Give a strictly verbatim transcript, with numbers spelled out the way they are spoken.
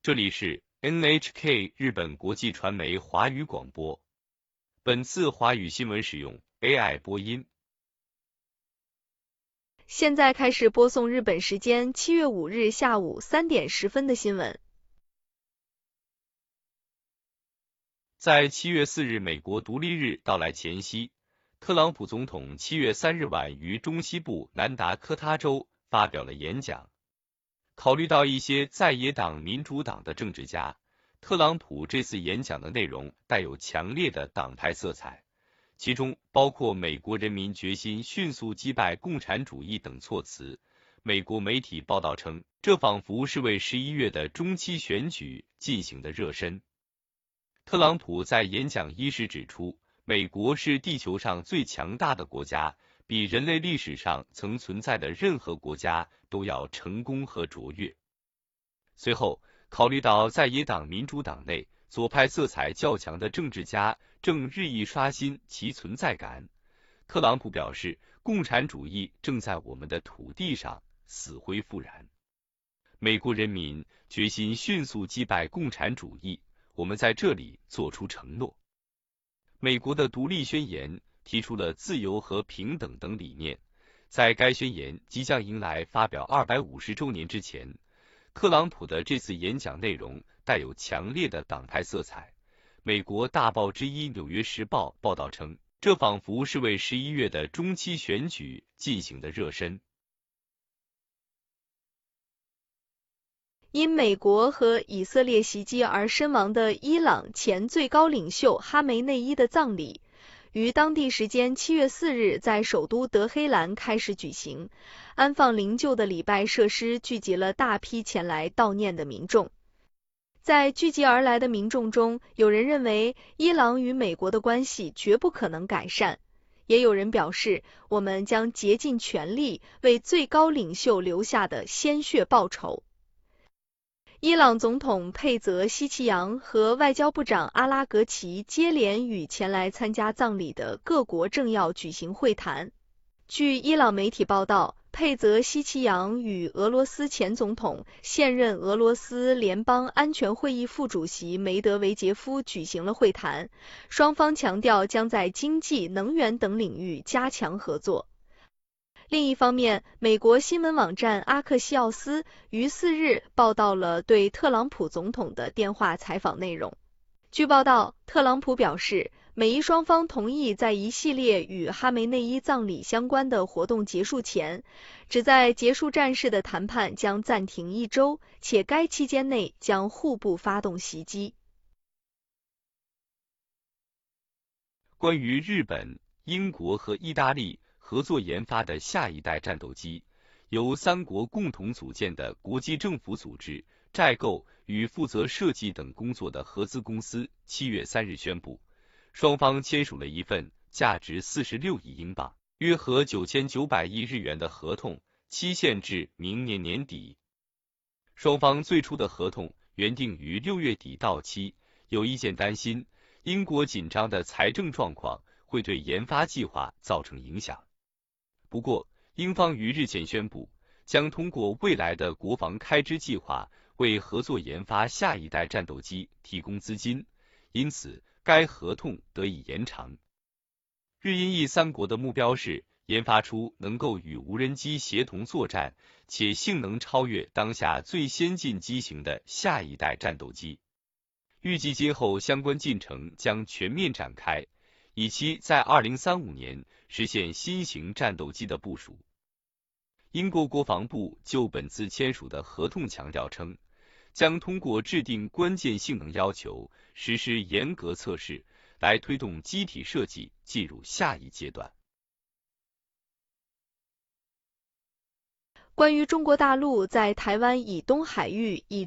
这里是 N H K 日本国际传媒华语广播。本次华语新闻使用 A I 播音。 现在开始播送日本时间七月五日下午三点十分的新闻。 在七月四日美国独立日到来前夕，特朗普总统七月三日晚于中西部南达科他州发表了演讲。考虑到一些在野党民主党的政治家，特朗普这次演讲的内容带有强烈的党派色彩，其中包括美国人民决心迅速击败共产主义等措辞。美国媒体报道称，这仿佛是为十一月的中期选举进行的热身。特朗普在演讲伊始指出，美国是地球上最强大的国家，比人类历史上曾存在的任何国家都要成功和卓越。随后，考虑到在野党民主党内左派色彩较强的政治家正日益刷新其存在感，特朗普表示，共产主义正在我们的土地上死灰复燃。美国人民决心迅速击败共产主义，我们在这里做出承诺。美国的独立宣言提出了自由和平等等理念，在该宣言即将迎来发表二百五十周年之前，特朗普的这次演讲内容带有强烈的党派色彩。美国大报之一《纽约时报》报道称，这仿佛是为十一月的中期选举进行的热身。 因美国和以色列袭击而身亡的伊朗前最高领袖哈梅内伊的葬礼，于当地时间七月四日在首都德黑兰开始举行。安放灵柩的礼拜设施聚集了大批前来悼念的民众。在聚集而来的民众中，有人认为伊朗与美国的关系绝不可能改善，也有人表示，我们将竭尽全力为最高领袖留下的鲜血报仇。伊朗总统佩泽希奇扬和外交部长阿拉格齐接连与前来参加葬礼的各国政要举行会谈。据伊朗媒体报道，佩泽希奇扬与俄罗斯前总统、现任俄罗斯联邦安全会议副主席梅德韦杰夫举行了会谈，双方强调将在经济、能源等领域加强合作。另一方面，美国新闻网站阿克西奥斯于四日报道了对特朗普总统的电话采访内容。据报道，特朗普表示，美伊双方同意在一系列与哈梅内伊葬礼相关的活动结束前，旨在结束战事的谈判将暂停一周，且该期间内将互不发动袭击。 关于日本、英国和意大利合作研发的下一代战斗机，由三国共同组建的国际政府组织债购与负责设计等工作的合资公司七月三日宣布，双方签署了一份价值四十六亿英镑，约合九千九百亿日元的合同，期限至明年年底。双方最初的合同原定于六月底到期，有意见担心英国紧张的财政状况会对研发计划造成影响。不过，英方于日前宣布，将通过未来的国防开支计划为合作研发下一代战斗机提供资金，因此该合同得以延长。日英意三国的目标是研发出能够与无人机协同作战，且性能超越当下最先进机型的下一代战斗机。预计今后相关进程将全面展开，以期在二零三五年实现新型战斗机的部署。英国国防部就本次签署的合同强调称，将通过制定关键性能要求，实施严格测试，来推动机体设计进入下一阶段。 关于中国大陆在台湾以东海域以